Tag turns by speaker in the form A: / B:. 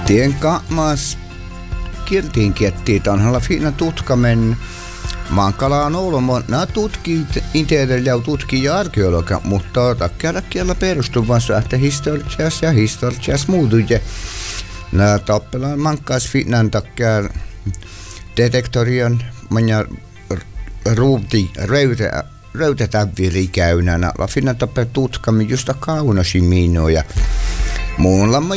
A: Tienka maas kieltiin kiettiin tanhalla fina tutkamen maankalaa noulomon nää tutkii inteedellä ja tutkii arkeologia, mutta takkialla perustuvassa että historias muutuje. Nää tappelaan mankkaas finan takkia detektorian manja ruuti röytätäviri käynänä. La fina tappe tutkamme justa kaunasi minoja. Muun lamma